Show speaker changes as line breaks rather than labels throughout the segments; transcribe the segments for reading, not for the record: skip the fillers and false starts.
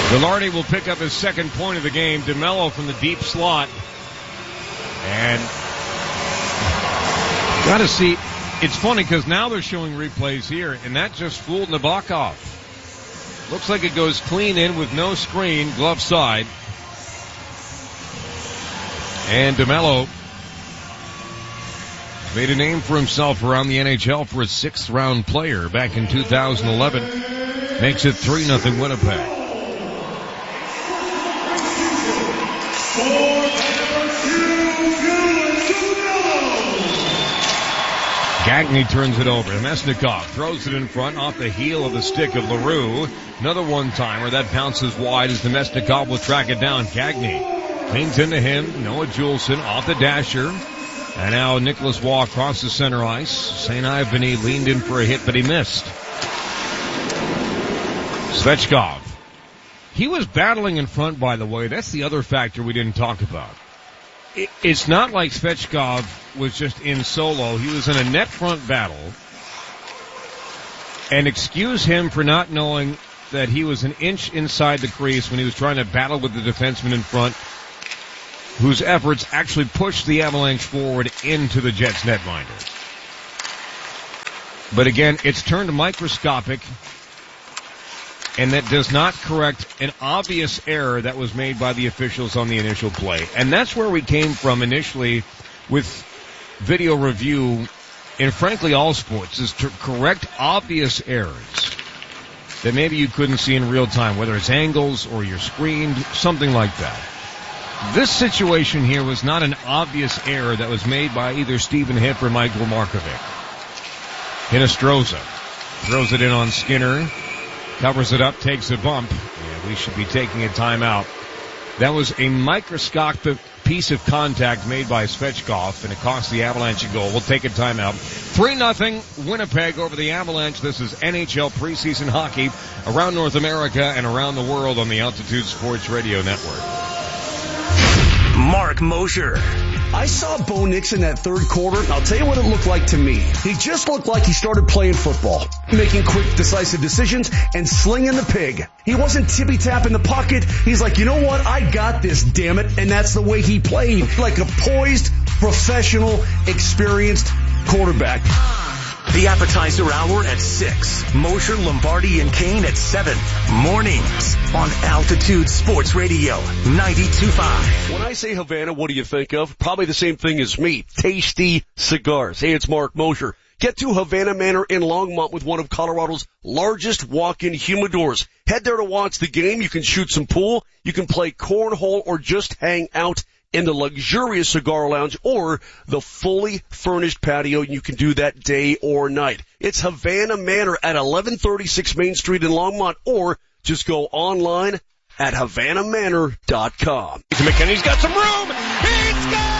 Velarde will pick up his second point of the game. DeMello from the deep slot. And gotta see, it's funny because now they're showing replays here, and that just fooled Nabokov. Looks like it goes clean in with no screen, glove side. And DeMello made a name for himself around the NHL for a sixth-round player back in 2011. Makes it 3-0 Winnipeg. Gagne turns it over. Mesnikov throws it in front off the heel of the stick of LaRue. Another one-timer that bounces wide as Mesnikov will track it down. Gagne leans into him. Noah Juleson off the dasher. And now Nicholas Waugh across the center ice. St. Ivany leaned in for a hit, but he missed. Svechkov. He was battling in front, by the way. That's the other factor we didn't talk about. It's not like Svechkov was just in solo. He was in a net front battle. And excuse him for not knowing that he was an inch inside the crease when he was trying to battle with the defenseman in front, whose efforts actually pushed the Avalanche forward into the Jets' netminder. But again, it's turned microscopic, and that does not correct an obvious error that was made by the officials on the initial play. And that's where we came from initially with video review in frankly all sports, is to correct obvious errors that maybe you couldn't see in real time, whether it's angles or you're screened, something like that. This situation here was not an obvious error that was made by either Stephen Hipp or Michael Markovic. Hinostroza throws it in on Skinner. Covers it up, takes a bump. Yeah, we should be taking a timeout. That was a microscopic piece of contact made by Svechkov, and it cost the Avalanche a goal. We'll take a timeout. 3-0 Winnipeg over the Avalanche. This is NHL preseason hockey around North America and around the world on the Altitude Sports Radio Network.
Mark Mosher.
I saw Bo Nix in that third quarter, and I'll tell you what it looked like to me. He just looked like he started playing football, making quick, decisive decisions and slinging the pig. He wasn't tippy-tapping the pocket. He's like, you know what? I got this, damn it. And that's the way he played, like a poised, professional, experienced quarterback.
The appetizer hour at 6. Mosher, Lombardi, and Kane at 7. Mornings on Altitude Sports Radio 92.5.
When I say Havana, what do you think of? Probably the same thing as me. Tasty cigars. Hey, it's Mark Mosher. Get to Havana Manor in Longmont with one of Colorado's largest walk-in humidors. Head there to watch the game. You can shoot some pool. You can play cornhole or just hang out in the luxurious cigar lounge or the fully furnished patio. You can do that day or night. It's Havana Manor at 1136 Main Street in Longmont, or just go online at HavanaManor.com.
McKinney's got some room. He scores!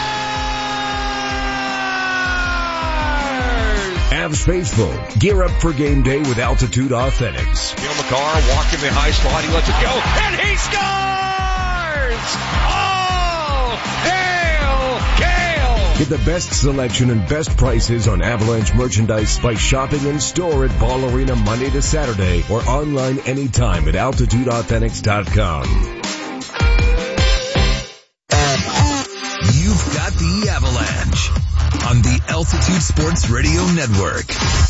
Avs faithful, gear up for game day with Altitude Authentics.
Neil McCarr walking the high slot. He lets it go, and he scores! Hail Cale!
Get the best selection and best prices on Avalanche merchandise by shopping in store at Ball Arena Monday to Saturday or online anytime at AltitudeAuthentics.com.
You've got the Avalanche on the Altitude Sports Radio Network.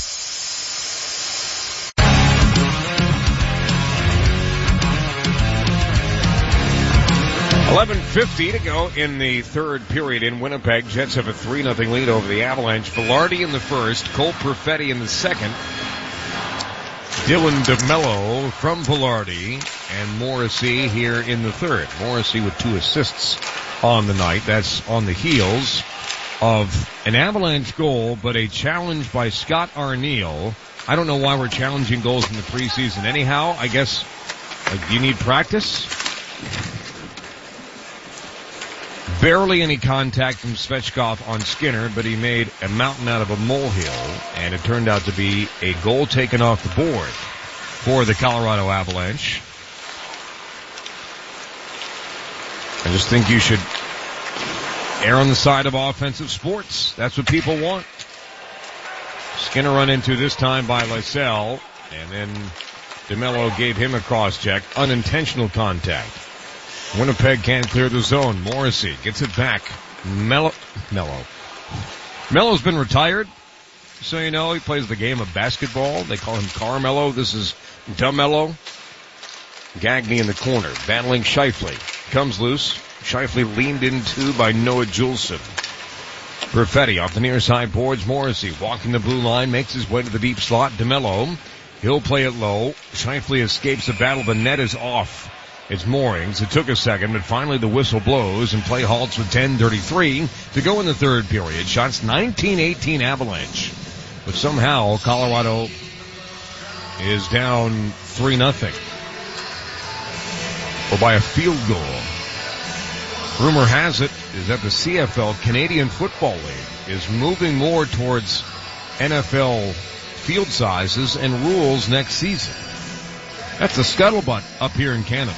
11:50 to go in the third period in Winnipeg. Jets have a 3-0 lead over the Avalanche. Velarde in the first, Cole Perfetti in the second. Dylan DeMello from Velarde, and Morrissey here in the third. Morrissey with 2 assists on the night. That's on the heels of an Avalanche goal, but a challenge by Scott Arniel. I don't know why we're challenging goals in the preseason anyhow. I guess, do you need practice? Barely any contact from Svechkov on Skinner, but he made a mountain out of a molehill, and it turned out to be a goal taken off the board for the Colorado Avalanche. I just think you should err on the side of offensive sports. That's what people want. Skinner run into this time by Lysell, and then DeMello gave him a cross-check. Unintentional contact. Winnipeg can't clear the zone. Morrissey gets it back. Mello's been retired. So you know, he plays the game of basketball. They call him Carmelo. This is DeMello. Gagne in the corner, battling Scheifele. Comes loose. Scheifele leaned into by Noah Juleson. Perfetti off the near side boards. Morrissey walking the blue line, makes his way to the deep slot. DeMello, he'll play it low. Scheifele escapes the battle. The net is off. It's Moorings. It took a second, but finally the whistle blows and play halts with 10:33 to go in the third period. Shots 19-18 Avalanche. But somehow Colorado is down 3-0. Or by a field goal. Rumor has it is that the CFL, Canadian Football League, is moving more towards NFL field sizes and rules next season. That's the scuttlebutt up here in Canada.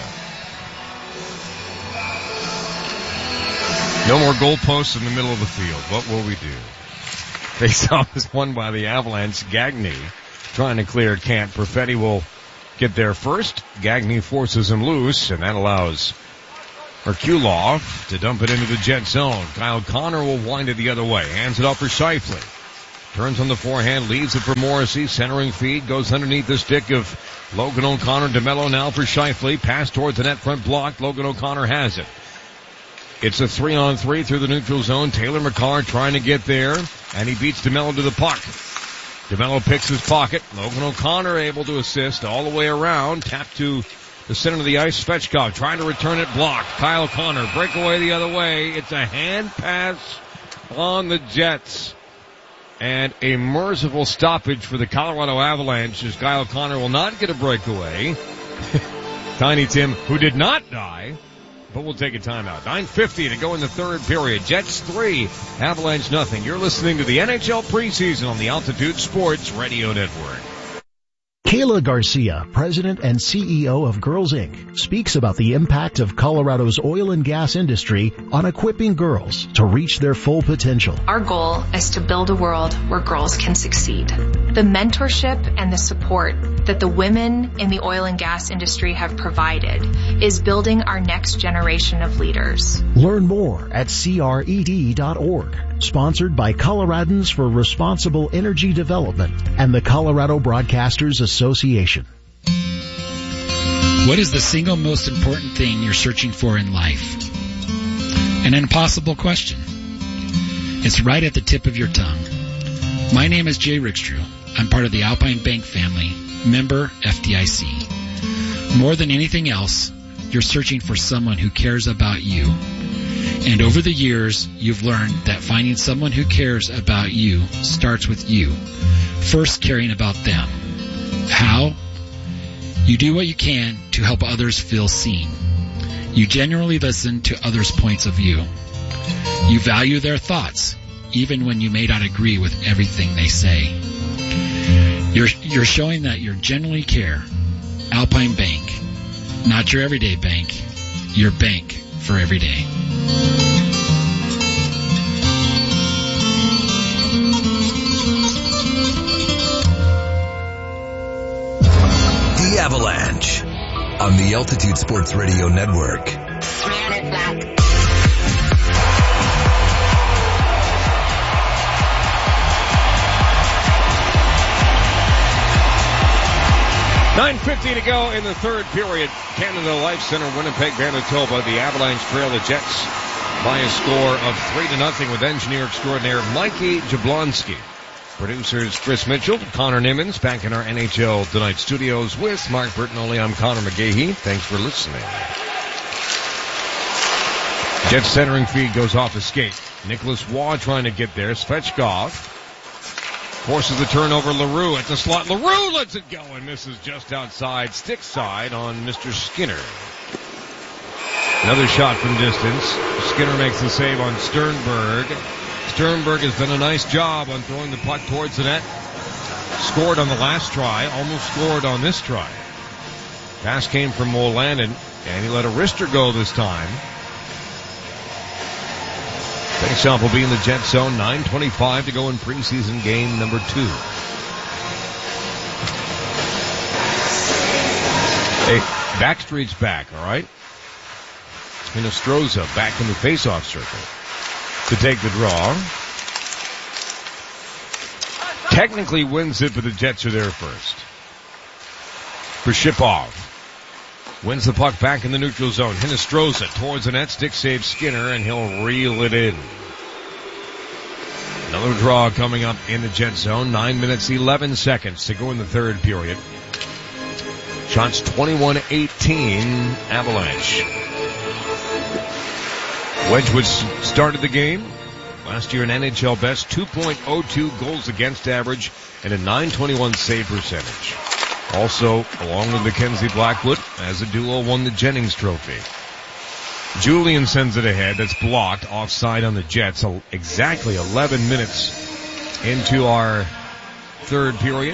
No more goalposts in the middle of the field. What will we do? Face-off is won by the Avalanche. Gagne trying to clear, can't. Perfetti will get there first. Gagne forces him loose, and that allows Herkulov to dump it into the Jet zone. Kyle Connor will wind it the other way. Hands it off for Scheifele. Turns on the forehand, leaves it for Morrissey. Centering feed goes underneath the stick of Logan O'Connor. DeMello now for Scheifele. Pass towards the net front block. Logan O'Connor has it. It's a 3-on-3 through the neutral zone. Taylor McCarr trying to get there, and he beats DeMello to the puck. DeMello picks his pocket. Logan O'Connor able to assist all the way around. Tap to the center of the ice. Svechkov trying to return it, blocked. Kyle Connor breakaway the other way. It's a hand pass on the Jets. And a merciful stoppage for the Colorado Avalanche as Kyle Connor will not get a breakaway. Tiny Tim, who did not die, but we'll take a timeout. 9:50 to go in the third period. Jets 3, Avalanche nothing. You're listening to the NHL preseason on the Altitude Sports Radio Network.
Kayla Garcia, President and CEO of Girls Inc., speaks about the impact of Colorado's oil and gas industry on equipping girls to reach their full potential.
Our goal is to build a world where girls can succeed. The mentorship and the support that the women in the oil and gas industry have provided is building our next generation of leaders.
Learn more at cred.org. Sponsored by Coloradans for Responsible Energy Development and the Colorado Broadcasters Association.
What is the single most important thing you're searching for in life? An impossible question. It's right at the tip of your tongue. My name is Jay Rickstrew. I'm part of the Alpine Bank family, member FDIC. More than anything else, you're searching for someone who cares about you. And over the years, you've learned that finding someone who cares about you starts with you, first caring about them. How? You do what you can to help others feel seen. You genuinely listen to others' points of view. You value their thoughts, even when you may not agree with everything they say. You're showing that you genuinely care. Alpine Bank. Not your everyday bank. Your bank for every day.
The Avalanche on the Altitude Sports Radio Network.
Ran it back.
$9:50 to go in the third period. Canada Life Center, Winnipeg, Manitoba. The Avalanche trail the Jets by a score of 3-0 with engineer extraordinaire Mikey Jablonski. Producers Chris Mitchell, Connor Nimmons, back in our NHL Tonight studios with Mark Bertinoli. I'm Connor McGahey. Thanks for listening. Jets centering feed goes off a skate. Nicholas Waugh trying to get there. Svechkov forces the turnover. LaRue at the slot. LaRue lets it go and misses just outside. Stick side on Mr. Skinner. Another shot from distance. Skinner makes the save on Sternberg. Sternberg has done a nice job on throwing the puck towards the net. Scored on the last try. Almost scored on this try. Pass came from Molandon, and he let a wrister go this time. Faceoff will be in the Jet zone. 9:25 to go in preseason game number 2. Hey, Backstreet's back, all right? Hinostroza back in the face-off circle to take the draw. Technically wins it, but the Jets are there first. Prishipov wins the puck back in the neutral zone. Hinostroza towards the net, stick saves Skinner, and he'll reel it in. Another draw coming up in the Jet zone. 9 minutes, 11 seconds to go in the third period. Shots 21-18, Avalanche. Wedgwood started the game. Last year an NHL best, 2.02 goals against average and a .921 save percentage. Also, along with Mackenzie Blackwood, as a duo won the Jennings Trophy. Julian sends it ahead. That's blocked offside on the Jets. So exactly 11 minutes into our third period.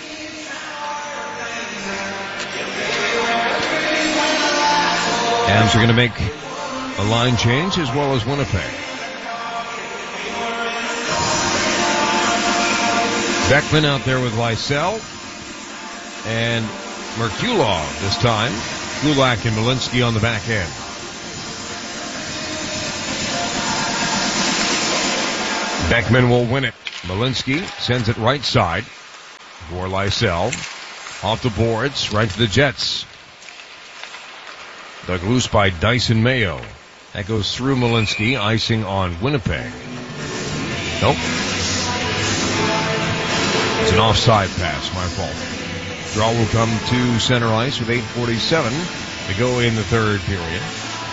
Avs are going to make a line change as well as Winnipeg. Beckman out there with Lysell and Merkulov this time. Kulak and Malinsky on the back end. Beckman will win it. Malinsky sends it right side for Lysell. Off the boards, right to the Jets. Dug loose by Dyson Mayo. That goes through Malinsky, icing on Winnipeg. Nope. It's an offside pass, my fault. Draw will come to center ice with 8:47 to go in the third period.